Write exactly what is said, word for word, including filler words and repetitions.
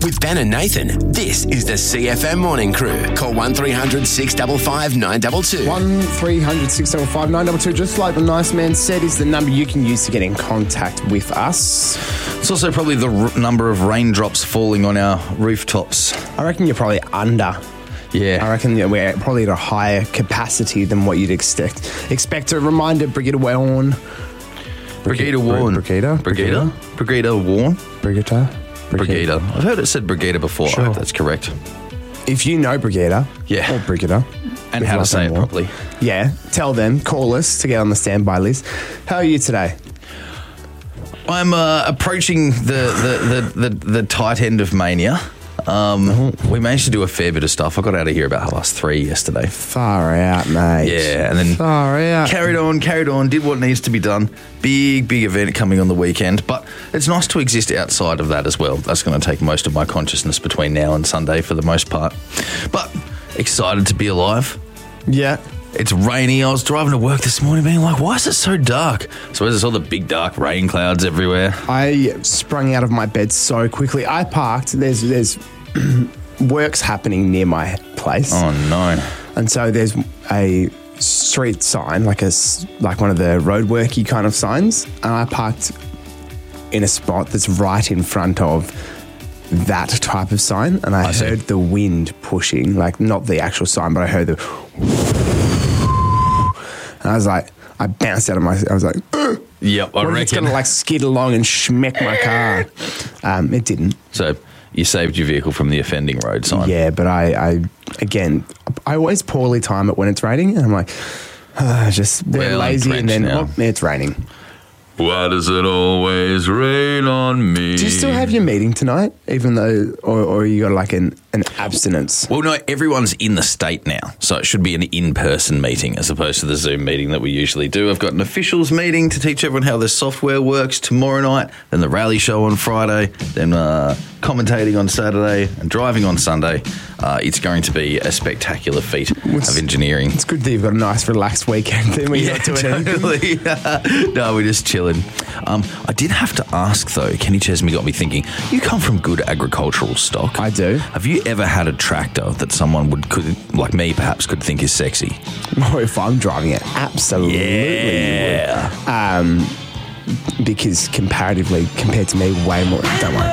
With Ben and Nathan, this is the C F M Morning Crew. Call one three hundred six five five nine two two. one three hundred six seven five nine two two, just like the nice man said, is the number you can use to get in contact with us. It's also probably the r- number of raindrops falling on our rooftops. I reckon you're probably under. Yeah. I reckon that we're probably at a higher capacity than what you'd expect. Expect a reminder, Brigitte Warren. Brigitte Warren. Brigitte? Brigitte? Brigitte Warren? Brigitte? Brigitte. I've heard it said Brigitte before. Sure. I hope that's correct. If you know Brigitte, Yeah. or Brigitte, And with how to last say name it Warren, properly. yeah, tell them, call us to get on the standby list. How are you today? I'm uh, approaching the, the, the, the, the tight end of mania. Um, we managed to do a fair bit of stuff. I got out of here about half past three yesterday. Far out, mate. Yeah, and then Far out. carried on, carried on, did what needs to be done. Big, big event coming on the weekend, but it's nice to exist outside of that as well. That's going to take most of my consciousness between now and Sunday for the most part. But excited to be alive. Yeah. It's rainy. I was driving to work this morning being like, why is it so dark? So there's all the big dark rain clouds everywhere. I sprung out of my bed so quickly. I parked. There's there's works happening near my place. Oh, no. And so there's a street sign, like a s- like one of the roadworky kind of signs, and I parked in a spot that's right in front of that type of sign, and I, I see. heard the wind pushing, like not the actual sign, but I heard the, and I was like, I bounced out of my, I was like, Ugh. Yep, I What if reckon. it's going to like skid along and schmeck my car? Um, it didn't. So you saved your vehicle from the offending road sign. Yeah, but I, I, again, I always poorly time it when it's raining, and I'm like, uh, just they're Well, I'm lazy, and then drenched now. oh, it's raining. Why does it always rain on me? Do you still have your meeting tonight, even though, or, or you got like an, an abstinence? Well, no, everyone's in the state now, so it should be an in-person meeting as opposed to the Zoom meeting that we usually do. I've got an officials meeting to teach everyone how the software works tomorrow night, then the rally show on Friday, then uh, commentating on Saturday and driving on Sunday. Uh, it's going to be a spectacular feat What's- of engineering. It's good that you've got a nice, relaxed weekend. Then we're not doing anything. totally. No, we're just chilling. Um, I did have to ask though. Kenny Chesney got me thinking. You come from good agricultural stock. I do. Have you ever had a tractor that someone would could like me perhaps could think is sexy? Oh, if I'm driving it, absolutely. Yeah. Um, because comparatively, compared to me, way more. Don't worry.